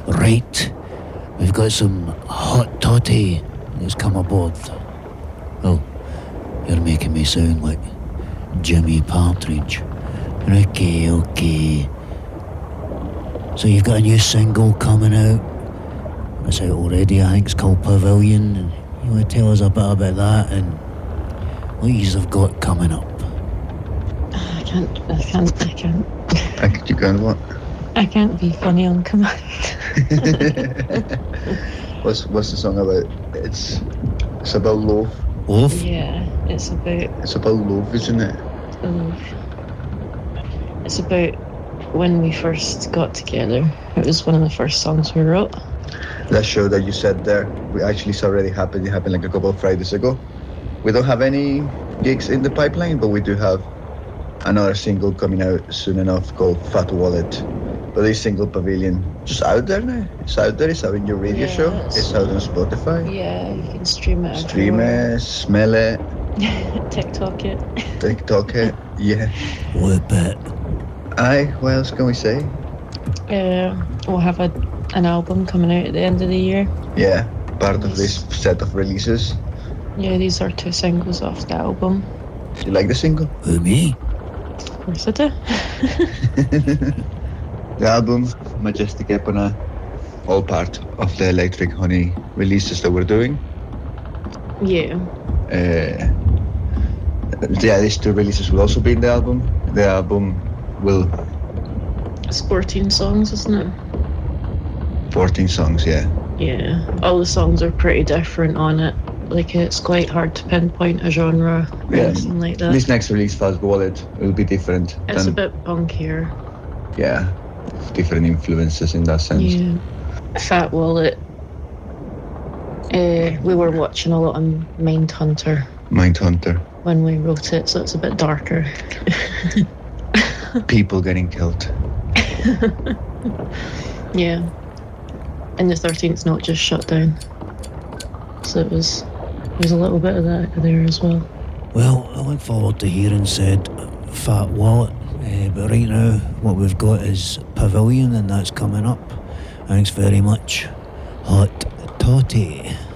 Right, we've got some hot toddy that's come aboard. Oh, you're making me sound like Jimmy Partridge. Okay. So you've got a new single coming out. It's out already, I think it's called Pavilion. And you want to tell us a bit about that and what you've got coming up? I can't. You can't what? I can't be funny on command. What's the song about? It's about love. Love? Yeah, it's about love, isn't it? love. It's about when we first got together. It was one of the first songs we wrote. That show that you said there, we actually saw already happened. It happened like a couple of Fridays ago. We don't have any gigs in the pipeline, but we do have another single coming out soon enough called Fat Wallet. But this single Pavilion, just out there now. It's out there. It's out in your radio show. It's out on Spotify. Yeah, you can stream it. Stream it, smell it. TikTok it. Yeah. Whip it. Aye, what else can we say? We'll have an album coming out at the end of the year. Yeah, part of this set of releases. Yeah, these are 2 singles off the album. You like the single? Who, me? Of course I do. The album, Majestic Epona, all part of the Electric Honey releases that we're doing. Yeah. These 2 releases will also be in the album. The album will... It's 14 songs, isn't it? 14 songs, yeah. Yeah. All the songs are pretty different on it. Like, it's quite hard to pinpoint a genre or anything like that. This next release, Fast Wallet, will be different. It's a bit punkier. Yeah, different influences in that sense. Yeah. Fat Wallet. We were watching a lot of Mindhunter when we wrote it, so it's a bit darker. People getting killed. Yeah. And the 13th Note just shut down. So there's a little bit of that there as well. Well, I look forward to hearing said Fat Wallet. But right now, what we've got is Pavilion, and that's coming up. Thanks very much. Hot Toddy.